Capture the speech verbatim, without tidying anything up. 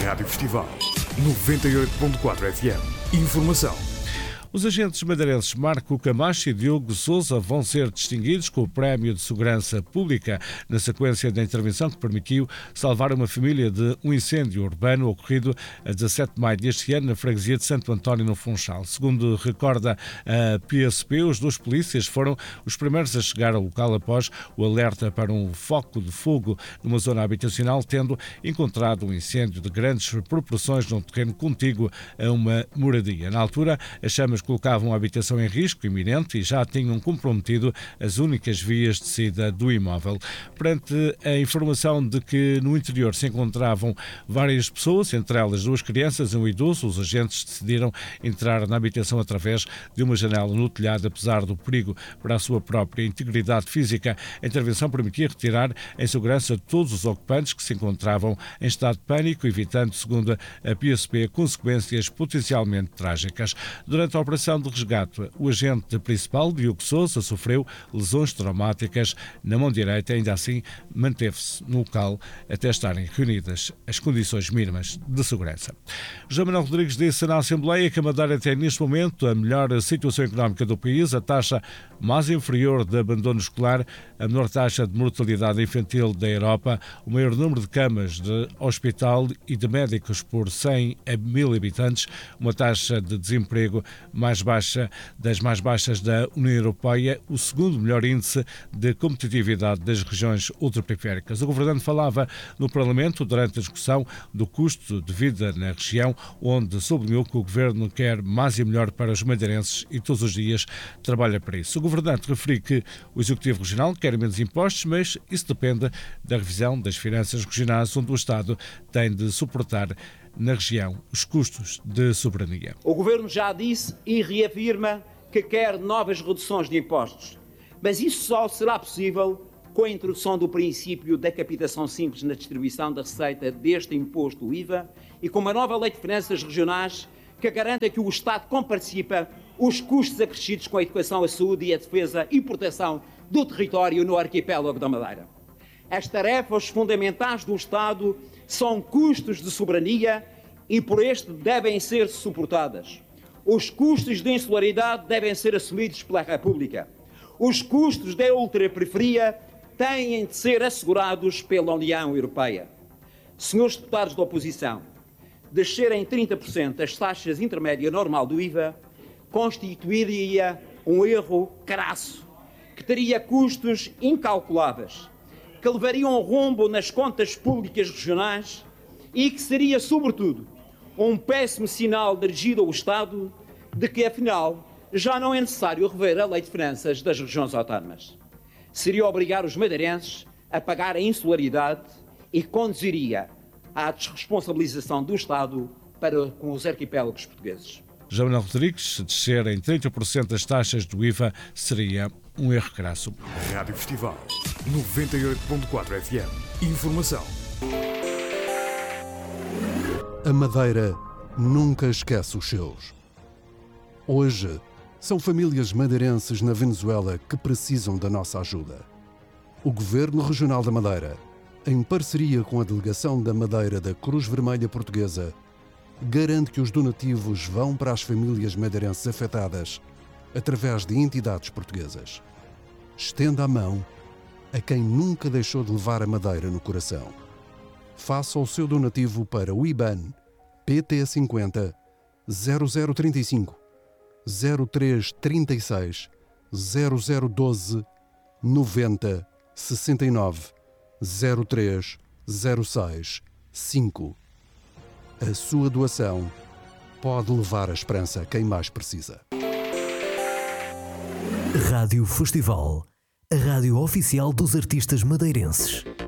Rádio Festival noventa e oito ponto quatro F M. Informação. Os agentes madeirenses Marco Camacho e Diogo Sousa vão ser distinguidos com o Prémio de Segurança Pública na sequência da intervenção que permitiu salvar uma família de um incêndio urbano ocorrido a dezassete de maio deste ano na freguesia de Santo António, no Funchal. Segundo recorda a P S P, os dois polícias foram os primeiros a chegar ao local após o alerta para um foco de fogo numa zona habitacional, tendo encontrado um incêndio de grandes proporções num terreno contíguo a uma moradia. Na altura, as chamas colocavam a habitação em risco iminente e já tinham comprometido as únicas vias de saída do imóvel. Perante a informação de que no interior se encontravam várias pessoas, entre elas duas crianças e um idoso, os agentes decidiram entrar na habitação através de uma janela no telhado, apesar do perigo para a sua própria integridade física. A intervenção permitia retirar em segurança todos os ocupantes que se encontravam em estado de pânico, evitando, segundo a P S P, consequências potencialmente trágicas. Durante a operação de resgate, o agente principal, Diogo Sousa, sofreu lesões traumáticas na mão direita, ainda assim manteve-se no local até estarem reunidas as condições mínimas de segurança. José Manuel Rodrigues disse na Assembleia que a Madeira tem neste momento a melhor situação económica do país, a taxa mais inferior de abandono escolar, a menor taxa de mortalidade infantil da Europa, o maior número de camas de hospital e de médicos por cem a mil habitantes, uma taxa de desemprego mais baixa das mais baixas da União Europeia, o segundo melhor índice de competitividade das regiões ultraperiféricas. O governante falava no Parlamento durante a discussão do custo de vida na região, onde sublinhou que o governo quer mais e melhor para os madeirenses e todos os dias trabalha para isso. O governante referiu que o Executivo Regional quer menos impostos, mas isso depende da revisão das finanças regionais, onde o Estado tem de suportar na região os custos de soberania. O Governo já disse e reafirma que quer novas reduções de impostos, mas isso só será possível com a introdução do princípio da captação simples na distribuição da receita deste imposto do I V A e com uma nova lei de finanças regionais que garanta que o Estado comparticipa os custos acrescidos com a educação, a saúde e a defesa e proteção do território no arquipélago da Madeira. As tarefas fundamentais do Estado são custos de soberania e por este devem ser suportadas. Os custos de insularidade devem ser assumidos pela República. Os custos da ultraperiferia têm de ser assegurados pela União Europeia. Senhores deputados da oposição, descer em trinta por cento as taxas intermédia normal do I V A constituiria um erro crasso, que teria custos incalculáveis, que levariam um rombo nas contas públicas regionais e que seria, sobretudo, um péssimo sinal dirigido ao Estado de que, afinal, já não é necessário rever a Lei de Finanças das regiões autónomas. Seria obrigar os madeirenses a pagar a insularidade e conduziria à desresponsabilização do Estado para com os arquipélagos portugueses. José Manuel Rodrigues, se descer em trinta por cento as taxas do I V A, seria um erro crasso. Rádio Festival noventa e oito ponto quatro F M. Informação. A Madeira nunca esquece os seus. Hoje, são famílias madeirenses na Venezuela que precisam da nossa ajuda. O Governo Regional da Madeira, em parceria com a Delegação da Madeira da Cruz Vermelha Portuguesa, garante que os donativos vão para as famílias madeirenses afetadas através de entidades portuguesas. Estenda a mão a quem nunca deixou de levar a Madeira no coração. Faça o seu donativo para o I B A N P T cinquenta zero zero trinta e cinco zero três trinta e seis zero zero doze noventa sessenta e nove zero três zero seis cinco. A sua doação pode levar a esperança a quem mais precisa. Rádio Festival, a rádio oficial dos artistas madeirenses.